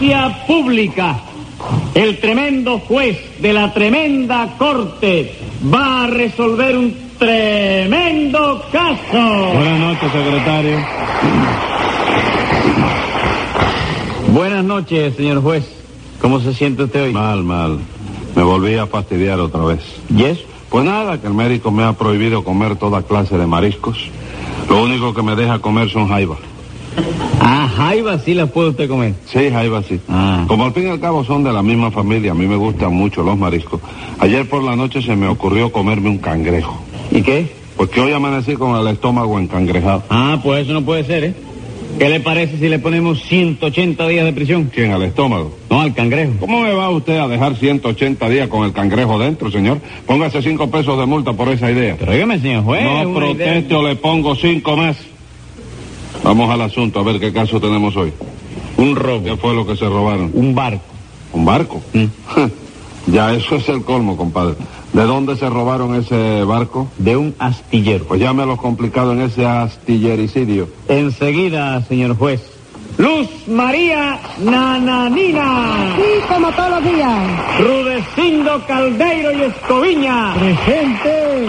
vía pública. El tremendo juez de la tremenda corte va a resolver un tremendo caso. Buenas noches, secretario. Buenas noches, señor juez. ¿Cómo se siente usted hoy? Mal. Me volví a fastidiar otra vez. ¿Y eso? Pues nada, que el médico me ha prohibido comer toda clase de mariscos. Lo único que me deja comer son jaivas. Ah, jaivas sí las puede usted comer. Sí, jaivas sí. Como al fin y al cabo son de la misma familia, a mí me gustan mucho los mariscos. Ayer por la noche se me ocurrió comerme un cangrejo. ¿Y qué? Porque hoy amanecí con el estómago encangrejado. Ah, pues eso no puede ser, ¿eh? ¿Qué le parece si le ponemos 180 días de prisión? ¿Quién, al estómago? No, al cangrejo. ¿Cómo me va usted a dejar 180 días con el cangrejo dentro, señor? Póngase 5 pesos de multa por esa idea. Pero dígame, señor juez. No proteste o le pongo 5 más. Vamos al asunto, a ver qué caso tenemos hoy. Un robo. ¿Qué fue lo que se robaron? Un barco. ¿Un barco? Ya, eso es el colmo, compadre. ¿De dónde se robaron ese barco? De un astillero. Pues llámelo complicado en ese astillericidio. Enseguida, señor juez. Luz María Nananina. Sí, como todos los días. Rudecindo Caldeiro y Escoviña. Presente.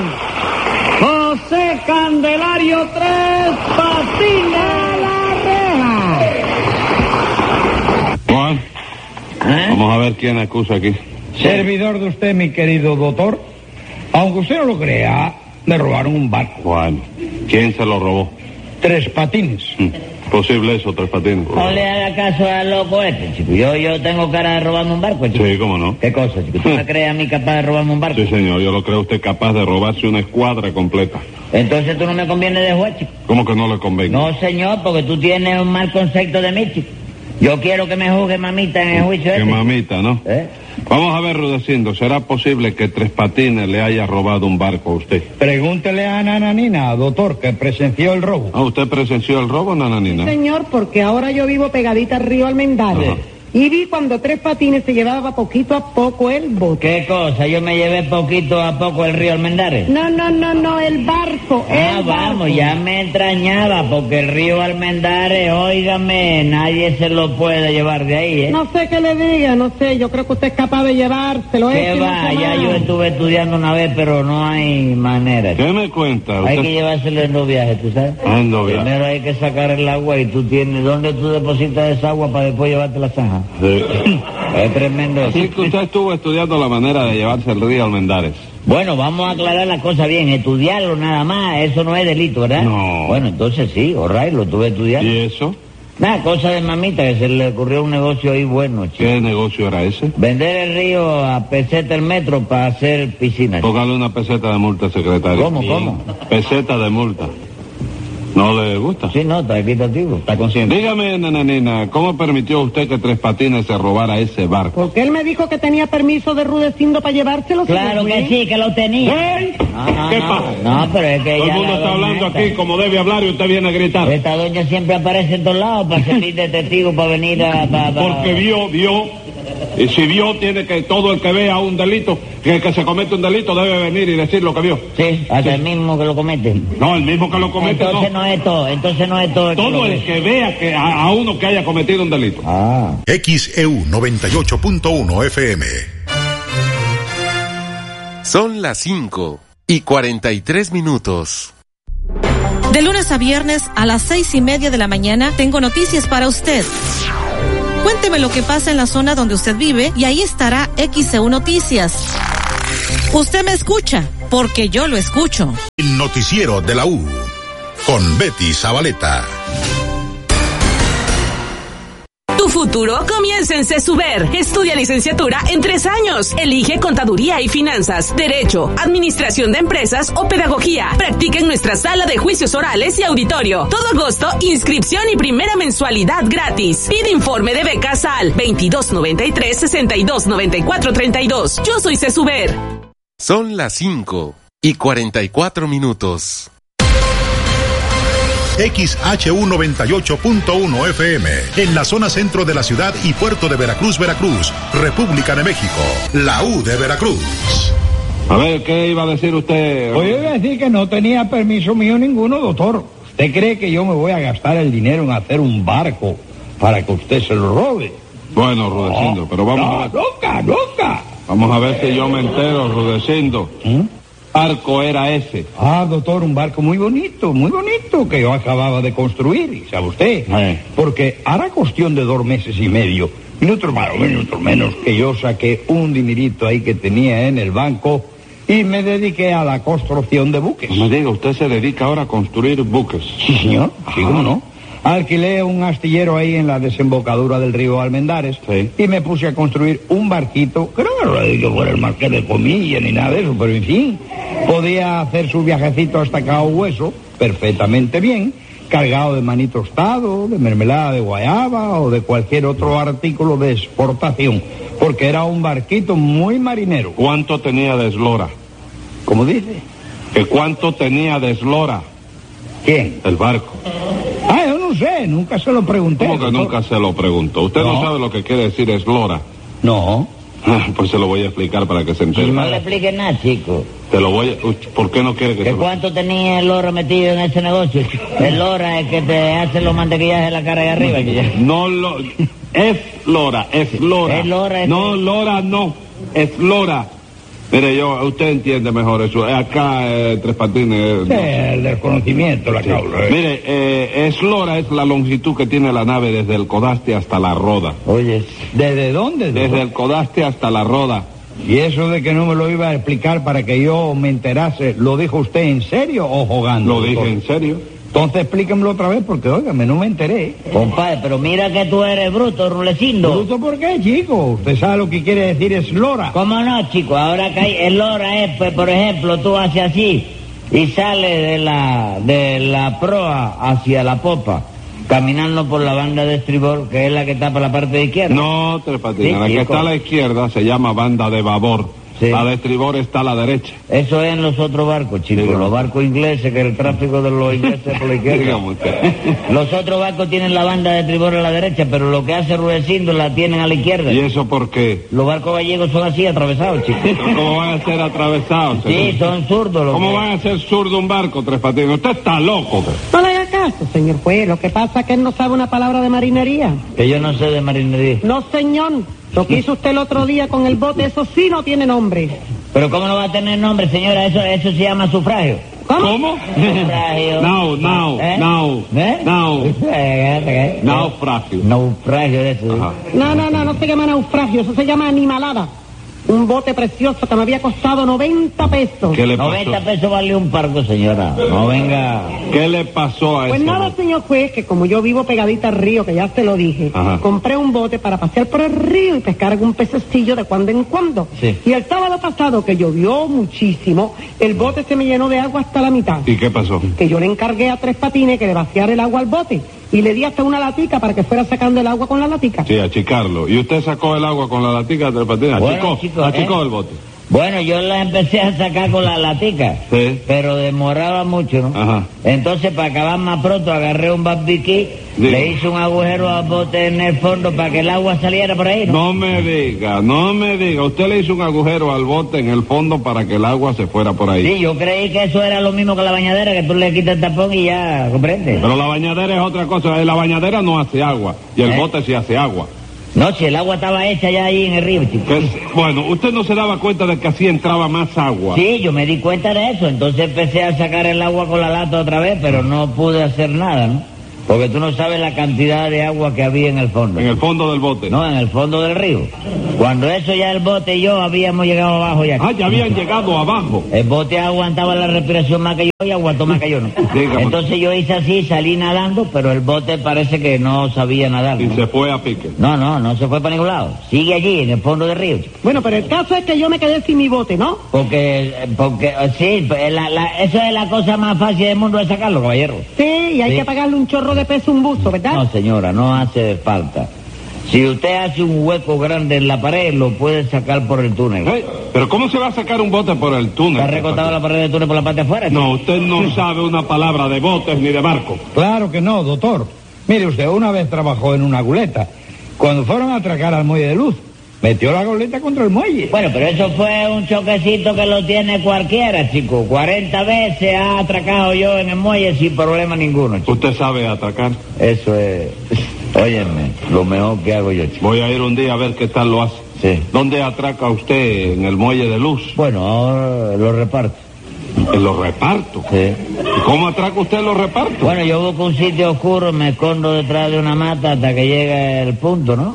José Candelario Tres Patines. ¡A la reja! Juan, vamos a ver quién acusa aquí. Servidor de usted, mi querido doctor. Aunque usted no lo crea, me robaron un barco. Bueno, ¿quién se lo robó? Tres Patines. Posible eso, Tres Patines. No le haga caso al loco este, chico. Yo tengo cara de robarme un barco, chico. Sí, cómo no. ¿Qué cosa, chico? ¿Tú me crees a mí capaz de robarme un barco? Sí, señor, yo lo creo usted capaz de robarse una escuadra completa. Entonces tú no me convienes de juez, chico. ¿Cómo que no le convenga? No, señor, porque tú tienes un mal concepto de mí, chico. Yo quiero que me juzgue mamita en el juicio Que este. mamita, ¿no? Vamos a ver, Rudecindo, ¿será posible que Tres Patines le haya robado un barco a usted? Pregúntele a Nananina, doctor, que presenció el robo. ¿Ah, usted presenció el robo, Nananina? Señor, porque ahora yo vivo pegadita al río Almendares. Ajá. Y vi cuando Tres Patines se llevaba poquito a poco el bote. ¿Qué cosa? Yo me llevé poquito a poco el río Almendares. No, el barco. Ah, vamos, ya me extrañaba, porque el río Almendares, óigame, nadie se lo puede llevar de ahí, ¿eh? No sé qué le diga, no sé, yo creo que usted es capaz de llevárselo. ¿Qué va? Ya yo estuve estudiando una vez, pero no hay manera. ¿Qué me cuenta? Hay que llevárselo en los viajes, ¿tú sabes? En los viajes. Primero hay que sacar el agua y tú tienes... ¿Dónde tú depositas esa agua para después llevarte la zanja? Sí. Es tremendo. Así que usted estuvo estudiando la manera de llevarse el río Almendares. Bueno, vamos a aclarar la cosa bien. Estudiarlo nada más, eso no es delito, ¿verdad? No. Bueno, entonces sí, alright, lo tuve estudiando. ¿Y eso? Nada, cosa de mamita, que se le ocurrió un negocio ahí bueno, chico. ¿Qué negocio era ese? Vender el río a peseta el metro para hacer piscinas. Póngale una peseta de multa, secretario. ¿Cómo? Peseta de multa. ¿No le gusta? Sí, no, está equitativo. ¿Está consciente? Dígame, Nananina, ¿cómo permitió usted que Tres Patines se robara ese barco? Porque él me dijo que tenía permiso de Rudecindo para llevárselo. Claro que sí, que lo tenía. ¡Ey! No, ¿Qué no, pasa? no, pero es que Todo el ella, mundo la está doña hablando esta, aquí como debe hablar y usted viene a gritar. Esta doña siempre aparece en todos lados para servir de testigo, para venir a... Porque vio. Y si vio, tiene que todo el que vea un delito, que se comete un delito, debe venir y decir lo que vio. Sí, hasta el mismo que lo comete. No, el mismo que lo comete, Entonces no. no es todo, entonces no es todo. Todo el que vea que a uno que haya cometido un delito. Ah. XEU 98.1 FM. Son las 5:43. De lunes a viernes a las 6:30 de la mañana tengo noticias para usted. Cuénteme lo que pasa en la zona donde usted vive y ahí estará XEU Noticias. Usted me escucha, porque yo lo escucho. El noticiero de la U, con Betty Zabaleta. Tu futuro comienza en CESUBER. Estudia licenciatura en 3 años. Elige contaduría y finanzas, derecho, administración de empresas o pedagogía. Practica en nuestra sala de juicios orales y auditorio. Todo agosto, inscripción y primera mensualidad gratis. Pide informe de becas al 2293-629432. Yo soy CESUBER. Son las 5:44. XHU 98.1 FM, en la zona centro de la ciudad y puerto de Veracruz, República de México, la U de Veracruz. A ver, ¿qué iba a decir usted? Pues yo iba a decir que no tenía permiso mío ninguno, doctor. ¿Usted cree que yo me voy a gastar el dinero en hacer un barco para que usted se lo robe? Bueno, Rudecindo, pero vamos a ver. Nunca. Vamos a ver si yo me entero, Rudecindo. Barco era ese. Ah, doctor, un barco muy bonito, que yo acababa de construir, ¿sabe usted? Porque hará cuestión de 2 meses y medio, minutos menos, que yo saqué un dinerito ahí que tenía en el banco y me dediqué a la construcción de buques. No me diga, usted se dedica ahora a construir buques. Sí, señor, sí, cómo no. Alquilé un astillero ahí en la desembocadura del río Almendares y me puse a construir un barquito, que no lo digo por el marqués de Comilla ni nada de eso, pero en fin, podía hacer su viajecito hasta Cabo Hueso perfectamente bien, cargado de maní tostado, de mermelada de guayaba o de cualquier otro artículo de exportación, porque era un barquito muy marinero. ¿Cuánto tenía de eslora? ¿Cómo dice? ¿Que cuánto tenía de eslora? ¿Quién? El barco. Ah, yo no sé, nunca se lo pregunté. ¿Cómo que nunca se lo preguntó? ¿Usted no sabe lo que quiere decir eslora? No. Pues se lo voy a explicar para que se entere. No le explique nada, chico. Te lo voy a... ¿Por qué no quiere que se lo... ¿Cuánto tenía el loro metido en ese negocio? El lora es que te hace los mantequillajes en la cara de arriba. No lo... Es lora. Es lora. No, lora no. Es lora. Mire, usted entiende mejor eso. Acá, Tres Patines... Sí, el desconocimiento, la causa. Mire, eslora es la longitud que tiene la nave desde el Codaste hasta la Roda. Oye, ¿desde dónde? Desde el Codaste hasta la Roda. Y eso de que no me lo iba a explicar para que yo me enterase, ¿lo dijo usted en serio o jugando? Lo dije en serio. Entonces explíquemelo otra vez porque, óigame, no me enteré. Compadre, pero mira que tú eres bruto, Rulecindo. ¿Bruto por qué, chico? Usted sabe lo que quiere decir eslora. ¿Cómo no, chico? Ahora que hay el lora es, pues, por ejemplo, tú haces así y sales de la proa hacia la popa, caminando por la banda de estribor, que es la que está por la parte de izquierda. No, Tres Patines, Sí, la que chico. está a la izquierda se llama banda de babor. Sí. La de estribor está a la derecha. Eso es en los otros barcos, chicos. Dígame. Los barcos ingleses, que el tráfico de los ingleses por la izquierda. Dígame usted. Los otros barcos tienen la banda de estribor a la derecha, pero lo que hace Rudecindo la tienen a la izquierda. ¿Y eso por qué? Los barcos gallegos son así, atravesados, chicos. ¿Cómo van a ser atravesados? Sí, son zurdos. los ¿Cómo que- van a ser zurdo un barco, Tres Patines? Usted está loco. No le haga caso, señor juez. Lo que pasa es que él no sabe una palabra de marinería. Que yo no sé de marinería. No, señor. Lo que hizo usted el otro día con el bote, eso sí no tiene nombre. Pero ¿cómo no va a tener nombre, señora? Eso se llama sufragio. ¿Cómo? Sufragio. Naufragio. Naufragio de eso. Ajá. No se llama naufragio, eso se llama animalada. Un bote precioso que me había costado 90 pesos. ¿Qué le pasó? 90 pesos vale un barco, señora. No venga. ¿Qué le pasó a Pues ese nada, bote? señor juez, que como yo vivo pegadita al río, que ya se lo dije, Ajá. compré un bote para pasear por el río y pescar algún pececillo de cuando en cuando. Sí. Y el sábado pasado, que llovió muchísimo, el bote se me llenó de agua hasta la mitad. ¿Y qué pasó? Que yo le encargué a Tres Patines que le vaciara el agua al bote y le di hasta una latica para que fuera sacando el agua con la latica. Sí, achicarlo. ¿Y usted sacó el agua con la latica de Tres Patines? Bueno, Achicó el bote. Bueno, yo la empecé a sacar con la latica, Sí. pero demoraba mucho, ¿no? Ajá. Entonces, para acabar más pronto, agarré un barbiquí, Diga. le hice un agujero al bote en el fondo para que el agua saliera por ahí, ¿no? No me diga. Usted le hizo un agujero al bote en el fondo para que el agua se fuera por ahí. Sí, yo creí que eso era lo mismo que la bañadera, que tú le quitas el tapón y ya, ¿comprende? Pero la bañadera es otra cosa. La bañadera no hace agua. Y el bote sí hace agua. No, si el agua estaba hecha ya ahí en el río, chico. Bueno, usted no se daba cuenta de que así entraba más agua. Sí, yo me di cuenta de eso, entonces empecé a sacar el agua con la lata otra vez, pero no pude hacer nada, ¿no? Porque tú no sabes la cantidad de agua que había en el fondo. En el fondo del bote. No, en el fondo del río. Cuando eso ya el bote y yo habíamos llegado abajo ya. Ah, ya habían llegado abajo. El bote aguantaba la respiración más que yo y aguantó más que yo, ¿no? Dígame. Entonces yo hice así, salí nadando, pero el bote parece que no sabía nadar, Y ¿no? se fue a pique. No se fue para ningún lado. Sigue allí, en el fondo del río, chico. Bueno, pero el caso es que yo me quedé sin mi bote, ¿no? Porque sí, eso es la cosa más fácil del mundo de sacarlo, caballero. Sí, y hay Sí. que pagarle un chorro de peso a un buzo, ¿verdad? No, señora, no hace falta. Si usted hace un hueco grande en la pared, lo puede sacar por el túnel. Pero ¿cómo se va a sacar un bote por el túnel? ¿Está recortado la pared del túnel por la parte de afuera? No, usted no sabe una palabra de botes ni de barco. Claro que no, doctor. Mire usted, una vez trabajó en una goleta. Cuando fueron a atracar al muelle de Luz, metió la goleta contra el muelle. Bueno, pero eso fue un choquecito que lo tiene cualquiera, chico. 40 veces ha atracado yo en el muelle sin problema ninguno, chico. ¿Usted sabe atracar? Eso es... Óyeme, lo mejor que hago yo, chico. Voy a ir un día a ver qué tal lo hace. Sí. ¿Dónde atraca usted? ¿En el muelle de Luz? Bueno, ahora lo reparto. ¿En los repartos? Sí. ¿Y cómo atraca usted en los repartos? Bueno, yo busco un sitio oscuro, me escondo detrás de una mata hasta que llegue el punto, ¿no?